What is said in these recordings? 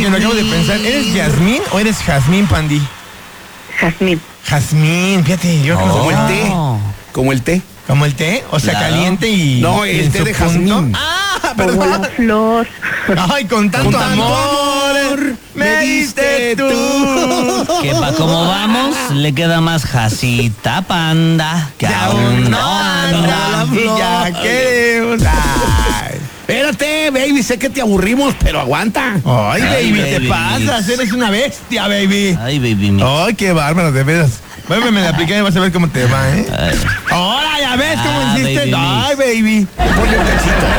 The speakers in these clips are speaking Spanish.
que lo acabo de pensar. ¿Eres Yasmín o eres Jazmín, Pandi? Jazmín. Jazmín, fíjate, yo creo Como que el té. Como el té. ¿Como el té? O sea, Claro. caliente y... No, el en té su de punto. jazmín. Ah, Como perdón. la flor. Ay, con tanto amor me diste tú. Que pa' cómo vamos, le queda más Jacita Panda, que aún no anda. Y ya queremos. Ay, Espérate, baby, sé que te aburrimos, pero aguanta. ay, Ay, baby, te baby. pasas. Eres una bestia, baby. Ay, baby mix. Ay, qué bárbaro, de veras. Bueno, me la apliqué y vas a ver cómo te va, ¿eh? Ay. Ahora ya ves cómo Ah, hiciste. baby Ay, baby. Ponle un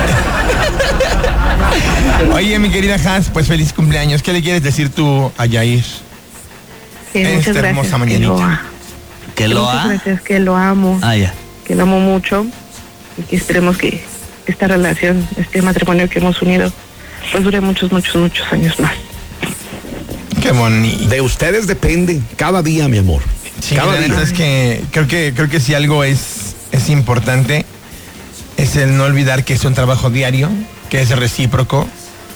cachito. Oye, mi querida Has, pues feliz cumpleaños. ¿Qué le quieres decir tú a Yair? Muchas Esta gracias. hermosa mañanita. ¿Que lo Muchas ha? gracias, que lo amo. Ah, ya. Que lo amo mucho. Y que esperemos que esta relación, este matrimonio que hemos unido, pues dure muchos, muchos, muchos años más. Qué bonito. De ustedes depende cada día, mi amor. Sí, cada la día. neta es que creo que si algo es importante es el no olvidar que es un trabajo diario, que es recíproco,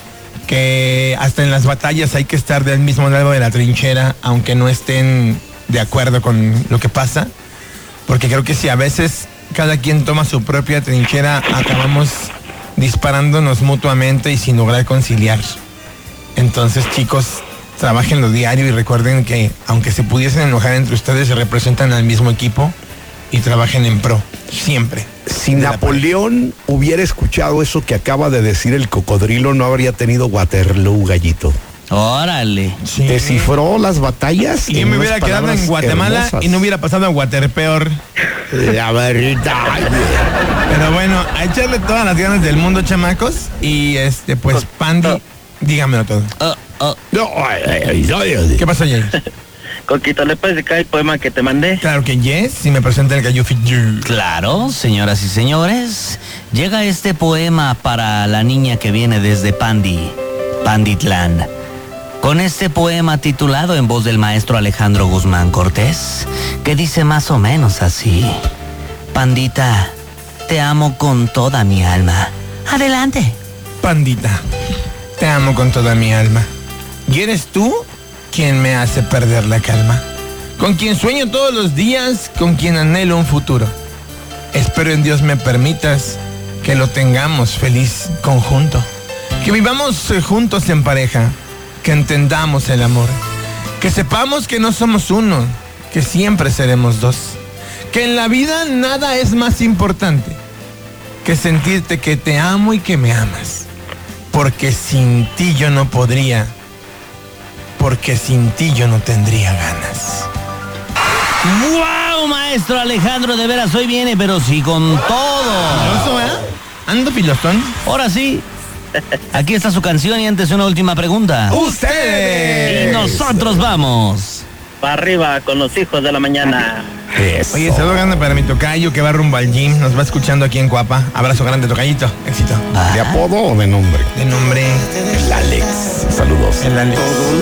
que hasta en las batallas hay que estar del mismo lado de la trinchera, aunque no estén de acuerdo con lo que pasa, porque creo que si a veces cada quien toma su propia trinchera, acabamos disparándonos mutuamente y sin lograr conciliar. Entonces, chicos, trabajen lo diario y recuerden que aunque se pudiesen enojar entre ustedes, se representan al mismo equipo y trabajen en pro, siempre. Si De la Napoleón hubiera escuchado eso que acaba de decir el cocodrilo, no habría tenido Waterloo, gallito. Órale. Sí. Descifró las batallas. Y yo en me unas hubiera quedado en palabras Guatemala hermosas. y no hubiera pasado a Waterpeor. La verdad. Pero bueno, a echarle todas las ganas del mundo, chamacos. Y pues, Pandi, dígamelo todo. No, ¿Qué pasó, Jay? Coquito, ¿le puedes dedicar el poema que te mandé? Claro que yes, si me presenta el Gallo Fit You. Claro, señoras y señores, llega este poema para la niña que viene desde Panditlán. Con este poema titulado en voz del maestro Alejandro Guzmán Cortés, que dice más o menos así: Pandita, te amo con toda mi alma. Adelante. Pandita, te amo con toda mi alma. Y eres tú quien me hace perder la calma. Con quien sueño todos los días, con quien anhelo un futuro. Espero en Dios me permitas que lo tengamos feliz conjunto. Que vivamos juntos en pareja, que entendamos el amor. Que sepamos que no somos uno, que siempre seremos dos. Que en la vida nada es más importante que sentirte que te amo y que me amas. Porque sin ti yo no podría, porque sin ti yo no tendría ganas. ¡Wow, maestro Alejandro! De veras, hoy viene, pero sí con todo. ¿Filoso, eh? Ando filosón. Ahora sí, aquí está su canción y antes una última pregunta. ¡Ustedes! Y nosotros vamos. Para arriba con los hijos de la mañana. Eso. Oye, saludo grande para mi tocayo que va rumbo al gym. Nos va escuchando aquí en Coapa. Abrazo grande, tocayito. Éxito. ¿De apodo o de nombre? De nombre El Alex. Saludos. el Alex.